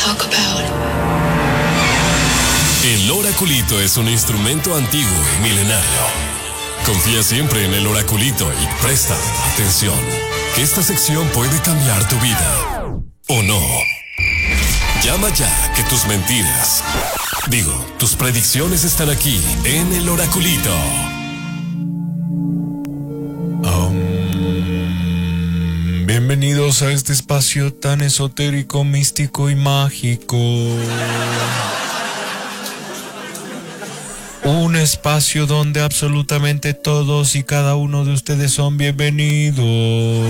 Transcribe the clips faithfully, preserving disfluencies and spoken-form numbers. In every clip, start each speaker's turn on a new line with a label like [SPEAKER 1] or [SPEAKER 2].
[SPEAKER 1] talk about.
[SPEAKER 2] El oraculito es un instrumento antiguo y milenario. Confía siempre en el oraculito y presta atención, que esta sección puede cambiar tu vida. ¿O no? Llama ya, que tus mentiras, digo, tus predicciones están aquí en el oraculito.
[SPEAKER 3] Um, bienvenidos a este espacio tan esotérico, místico y mágico. Un espacio donde absolutamente todos y cada uno de ustedes son bienvenidos.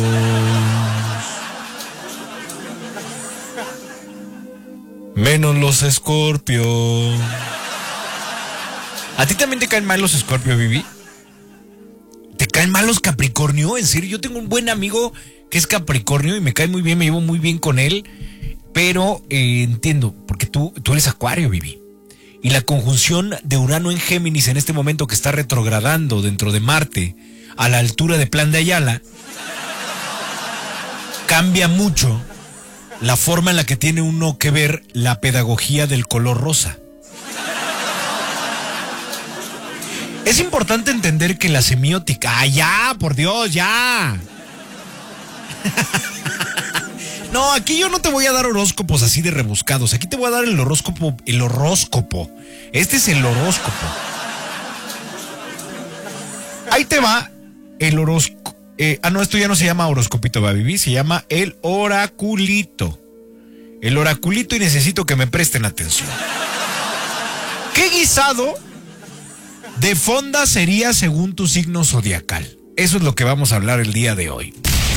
[SPEAKER 3] Menos los Escorpio. ¿A ti también te caen mal los Escorpio, Vivi? ¿Te caen mal los Capricornio? En serio, yo tengo un buen amigo que es Capricornio y me cae muy bien, me llevo muy bien con él. Pero eh, entiendo, porque tú, tú eres Acuario, Vivi. Y la conjunción de Urano en Géminis en este momento, que está retrogradando dentro de Marte a la altura de Plan de Ayala, cambia mucho la forma en la que tiene uno que ver la pedagogía del color rosa. Es importante entender que la semiótica... ¡Ah, ya! ¡Por Dios, ya! No, aquí yo no te voy a dar horóscopos así de rebuscados. Aquí te voy a dar el horóscopo, el horóscopo. Este es el horóscopo. Ahí te va el horóscopo. Eh, ah, no, esto ya no se llama horoscopito, va a vivir, se llama el oraculito. El oraculito, y necesito que me presten atención. ¿Qué guisado de fonda sería según tu signo zodiacal? Eso es lo que vamos a hablar el día de hoy.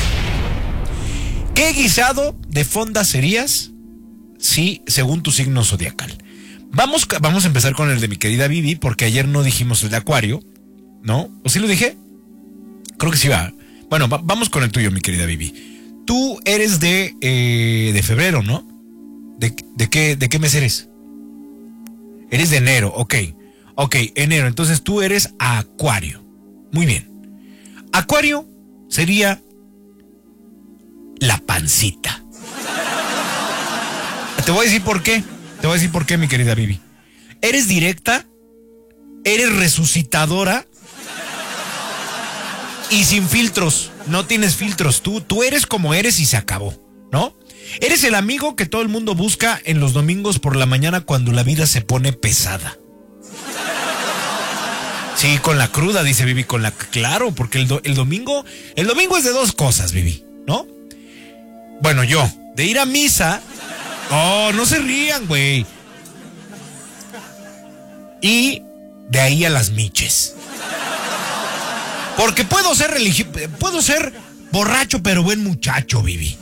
[SPEAKER 3] ¿Qué guisado de fonda serías, sí, según tu signo zodiacal? Vamos, vamos a empezar con el de mi querida Vivi, porque ayer no dijimos el de Acuario, ¿no? ¿O sí lo dije? Creo que sí va. Bueno, va, vamos con el tuyo, mi querida Vivi. Tú eres de, eh, de febrero, ¿no? ¿De, de, qué, ¿De qué mes eres? Eres de enero, ok. Ok, enero. Entonces tú eres Acuario. Muy bien. Acuario sería la pancita. Te voy a decir por qué. Te voy a decir por qué, mi querida Vivi. Eres directa, eres resucitadora y sin filtros. No tienes filtros. Tú, tú eres como eres y se acabó, ¿no? Eres el amigo que todo el mundo busca en los domingos por la mañana cuando la vida se pone pesada. Sí, con la cruda, dice Vivi, con la... Claro, porque el, do, el domingo... El domingo es de dos cosas, Vivi, ¿no? Bueno, yo, de ir a misa... Oh, no se rían, güey. Y de ahí a las miches. Porque puedo ser religioso, puedo ser borracho, pero buen muchacho, Vivi.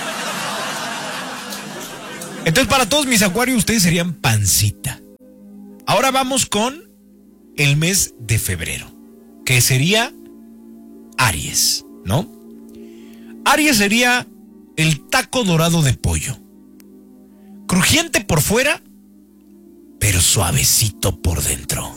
[SPEAKER 3] Entonces, para todos mis acuarios, ustedes serían pancita. Ahora vamos con el mes de febrero, que sería Aries, ¿no? Aries sería el taco dorado de pollo. Crujiente por fuera, pero suavecito por dentro.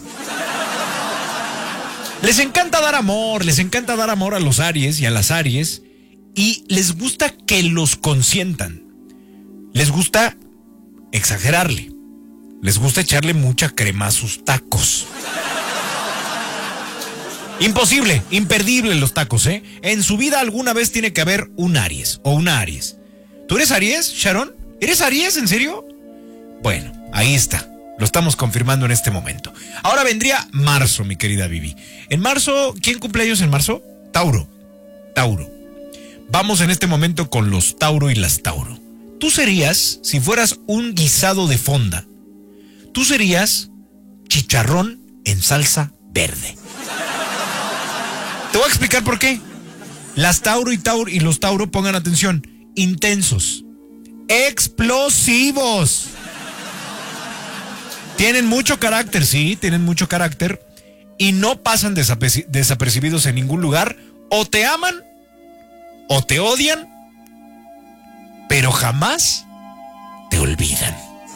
[SPEAKER 3] Les encanta dar amor, les encanta dar amor a los Aries y a las Aries, y les gusta que los consientan. Les gusta exagerarle. Les gusta echarle mucha crema a sus tacos. Imposible, imperdible los tacos, ¿eh? En su vida alguna vez tiene que haber un Aries o una Aries. ¿Tú eres Aries, Sharon? ¿Eres Aries, en serio? Bueno, ahí está. Lo estamos confirmando en este momento. Ahora vendría marzo, mi querida Vivi. En marzo, ¿quién cumple años en marzo? Tauro. Tauro. Vamos en este momento con los Tauro y las Tauro. Tú serías, si fueras un guisado de fonda, tú serías chicharrón en salsa verde. Te voy a explicar por qué. Las Tauro y Tauro y los Tauro, pongan atención, intensos, explosivos. Tienen mucho carácter, sí, tienen mucho carácter y no pasan desaperci- desapercibidos en ningún lugar. O te aman o te odian, pero jamás te olvidan.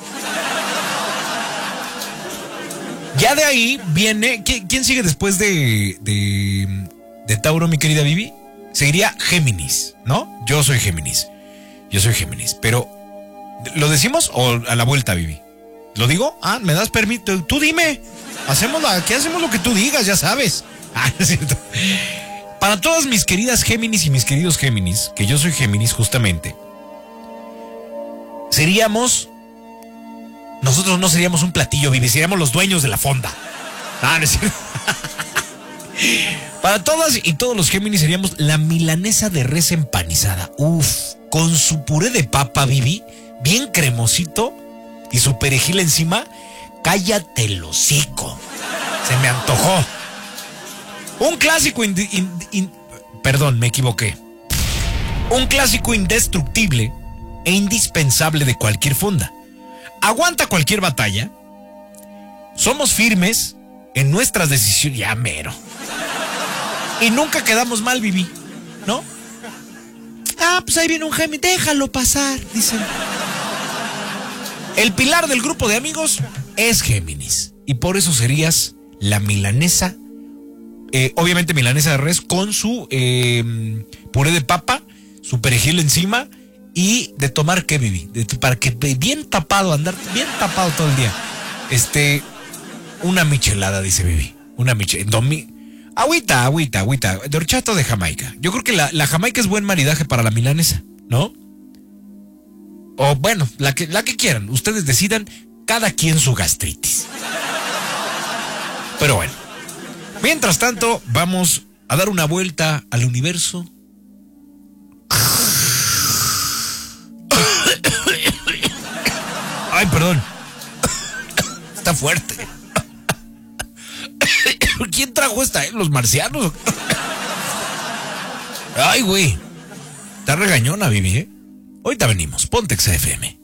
[SPEAKER 3] Ya de ahí viene... ¿Quién, quién sigue después de, de, de Tauro, mi querida Vivi? Seguiría Géminis, ¿no? Yo soy Géminis. Yo soy Géminis, pero ¿Lo decimos o a la vuelta, Vivi? ¿Lo digo? Ah, ¿me das permiso? Tú dime. Hacemos la, ¿qué hacemos lo que tú digas? Ya sabes. Ah, es cierto. Para todas mis queridas Géminis y mis queridos Géminis, que yo soy Géminis justamente, seríamos... Nosotros no seríamos un platillo, Vivi, seríamos los dueños de la fonda. Ah, no es cierto. Para todas y todos los Géminis seríamos la milanesa de res empanizada. Uf, con su puré de papa, Vivi, bien cremosito y su perejil encima. Cállate el hocico. Se me antojó. Un clásico ind, ind, ind, perdón, me equivoqué. Un clásico indestructible e indispensable de cualquier fonda. Aguanta cualquier batalla. Somos firmes en nuestras decisiones. Ya mero. Y nunca quedamos mal, Vivi, ¿no? Ah, pues ahí viene un Géminis, déjalo pasar, dicen. El pilar del grupo de amigos es Géminis. Y por eso serías la milanesa. Eh, obviamente milanesa de res con su eh, puré de papa, su perejil encima. Y de tomar, ¿qué, Vivi? De, para que bien tapado, andar bien tapado todo el día. Este, una michelada, dice Vivi. Una michelada. Agüita, agüita, agüita. De horchata de Jamaica. Yo creo que la, la Jamaica es buen maridaje para la milanesa, ¿no? O bueno, la que, la que quieran. Ustedes decidan, cada quien su gastritis. Pero bueno. Mientras tanto, vamos a dar una vuelta al universo. Ay, perdón. Está fuerte. ¿Quién trajo esta? Eh? ¿Los marcianos? Ay, güey. Está regañona, Vivi, ¿eh? Ahorita venimos. Ponte X F M.